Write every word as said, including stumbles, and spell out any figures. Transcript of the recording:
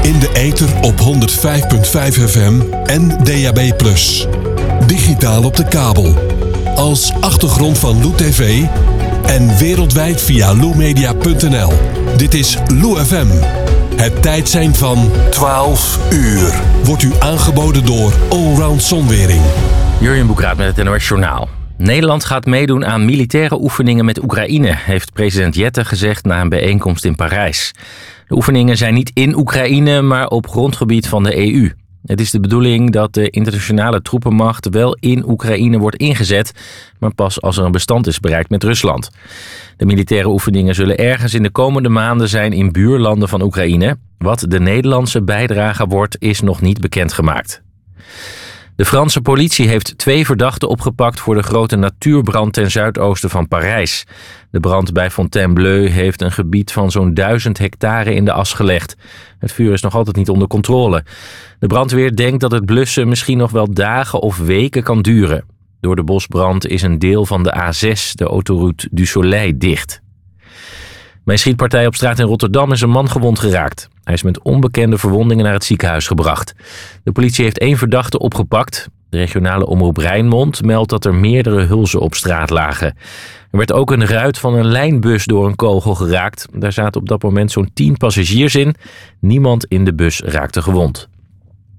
In de ether op honderd vijf komma vijf F M en D A B plus. Digitaal op de kabel. Als achtergrond van Lou T V en wereldwijd via lou media punt n l. Dit is Lou F M. Het tijdsein van twaalf uur. Wordt u aangeboden door Allround Zonwering. Jurjen Boekraat met het N O S Journaal. Nederland gaat meedoen aan militaire oefeningen met Oekraïne, heeft president Jette gezegd na een bijeenkomst in Parijs. De oefeningen zijn niet in Oekraïne, maar op grondgebied van de E U. Het is de bedoeling dat de internationale troepenmacht wel in Oekraïne wordt ingezet, maar pas als er een bestand is bereikt met Rusland. De militaire oefeningen zullen ergens in de komende maanden zijn in buurlanden van Oekraïne. Wat de Nederlandse bijdrage wordt, is nog niet bekendgemaakt. De Franse politie heeft twee verdachten opgepakt voor de grote natuurbrand ten zuidoosten van Parijs. De brand bij Fontainebleau heeft een gebied van zo'n duizend hectare in de as gelegd. Het vuur is nog altijd niet onder controle. De brandweer denkt dat het blussen misschien nog wel dagen of weken kan duren. Door de bosbrand is een deel van de A zes, de autoroute du Soleil, dicht. Bij een schietpartij op straat in Rotterdam is een man gewond geraakt. Hij is met onbekende verwondingen naar het ziekenhuis gebracht. De politie heeft één verdachte opgepakt. De regionale omroep Rijnmond meldt dat er meerdere hulzen op straat lagen. Er werd ook een ruit van een lijnbus door een kogel geraakt. Daar zaten op dat moment zo'n tien passagiers in. Niemand in de bus raakte gewond.